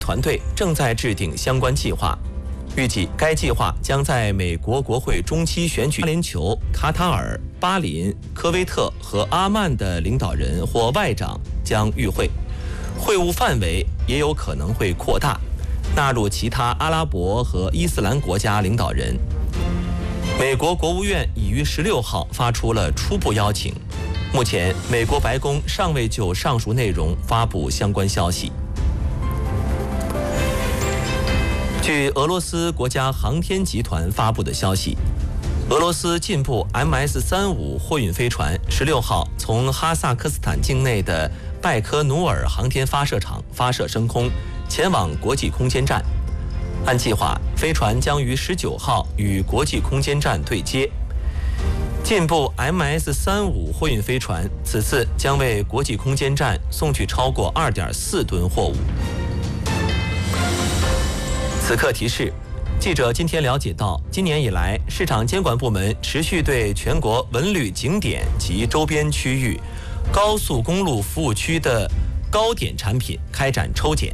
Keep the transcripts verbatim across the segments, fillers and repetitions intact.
团队正在制定相关计划，预计该计划将在美国国会中期选举。阿联酋、卡塔尔、巴林、科威特和阿曼的领导人或外长将与会，会晤范围也有可能会扩大，纳入其他阿拉伯和伊斯兰国家领导人。美国国务院已于十六号发出了初步邀请，目前美国白宫尚未就上述内容发布相关消息。据俄罗斯国家航天集团发布的消息，俄罗斯进步 M S 三十五货运飞船十六号从哈萨克斯坦境内的拜科努尔航天发射场发射升空，前往国际空间站。按计划，飞船将于十九号与国际空间站对接。进步 M S 三十五货运飞船此次将为国际空间站送去超过 二点四吨货物。此刻提示，记者今天了解到，今年以来，市场监管部门持续对全国文旅景点及周边区域、高速公路服务区的糕点产品开展抽检。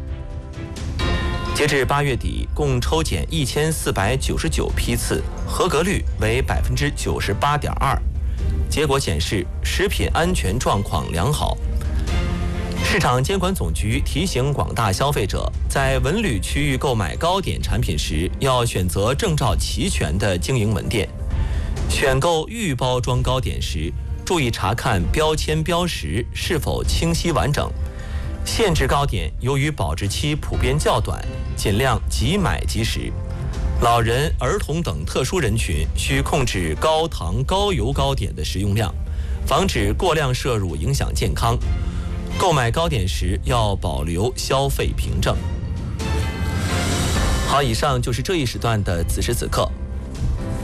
截至八月底，共抽检一千四百九十九批次，合格率为百分之九十八点二。结果显示，食品安全状况良好。市场监管总局提醒广大消费者，在文旅区域购买糕点产品时，要选择证照齐全的经营门店。选购预包装糕点时，注意查看标签标识是否清晰完整。限制糕点由于保质期普遍较短，尽量即买即食。老人、儿童等特殊人群需控制高糖高油糕点的食用量，防止过量摄入影响健康。购买糕点时要保留消费凭证。好，以上就是这一时段的此时此刻。